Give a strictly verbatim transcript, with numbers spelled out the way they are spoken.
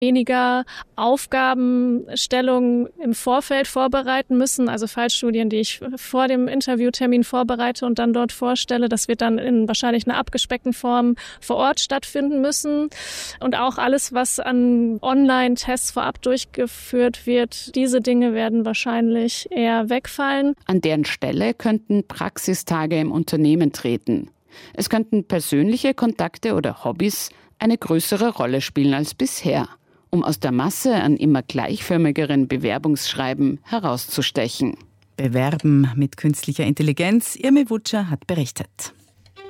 weniger Aufgabenstellungen im Vorfeld vorbereiten müssen, also Fallstudien, die ich vor dem Interviewtermin vorbereite und dann dort vorstelle. Das wird dann in wahrscheinlich einer abgespeckten Form vor Ort stattfinden müssen. Und auch alles, was an Online-Tests vorab durchgeführt wird, diese Dinge werden wahrscheinlich eher wegfallen. An deren Stelle könnten Praxistage im Unternehmen treten. Es könnten persönliche Kontakte oder Hobbys eine größere Rolle spielen als bisher, um aus der Masse an immer gleichförmigeren Bewerbungsschreiben herauszustechen. Bewerben mit künstlicher Intelligenz. Irmi Wutscher hat berichtet.